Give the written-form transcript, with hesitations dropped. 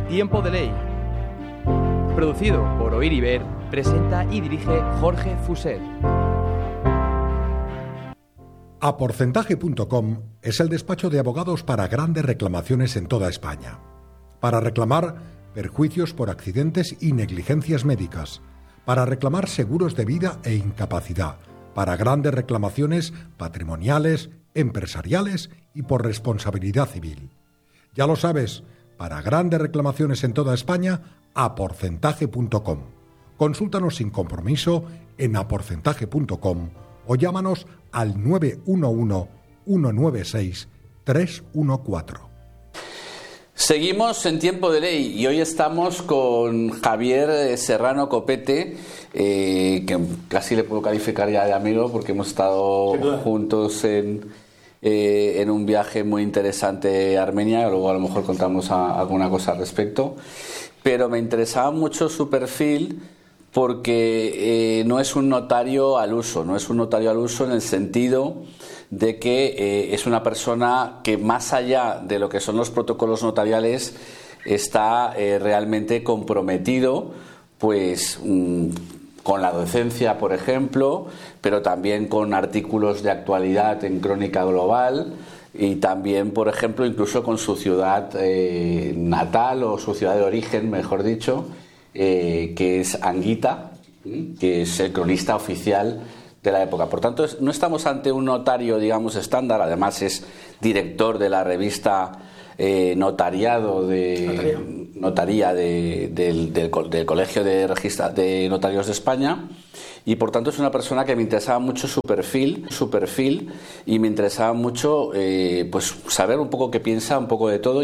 Tiempo de Ley. Producido por Oír y Ver, presenta y dirige Jorge Fuset. Aporcentaje.com es el despacho de abogados para grandes reclamaciones en toda España. Para reclamar perjuicios por accidentes y negligencias médicas. Para reclamar seguros de vida e incapacidad. Para grandes reclamaciones patrimoniales, empresariales y por responsabilidad civil. Ya lo sabes, para grandes reclamaciones en toda España, aporcentaje.com. Consúltanos sin compromiso en aporcentaje.com o llámanos al 911-196-314. Seguimos en Tiempo de Ley y hoy estamos con Javier Serrano Copete, que casi le puedo calificar ya de amigo porque hemos estado juntos en un viaje muy interesante a Armenia. Luego a lo mejor contamos alguna cosa al respecto, pero me interesaba mucho su perfil porque no es un notario al uso, en el sentido de que es una persona que, más allá de lo que son los protocolos notariales, está realmente comprometido pues con la docencia, por ejemplo, pero también con artículos de actualidad en Crónica Global y también, por ejemplo, incluso con su ciudad natal o su ciudad de origen, mejor dicho, que es Anguita, que es el cronista oficial de la época. Por tanto, no estamos ante un notario, digamos, estándar. Además es director de la revista Notaría del Colegio de Notarios de España, y por tanto es una persona que me interesaba mucho su perfil, y me interesaba mucho pues saber un poco qué piensa, un poco de todo.